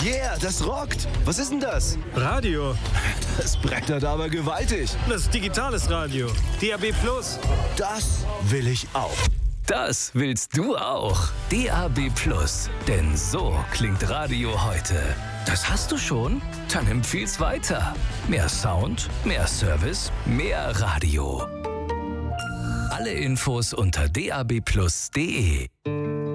Yeah, das rockt. Was ist denn das? Radio. Das brettert aber gewaltig. Das ist digitales Radio. DAB+. Das will ich auch. Das willst du auch. DAB+. Denn so klingt Radio heute. Das hast du schon? Dann empfiehl's weiter. Mehr Sound, mehr Service, mehr Radio. Alle Infos unter dabplus.de.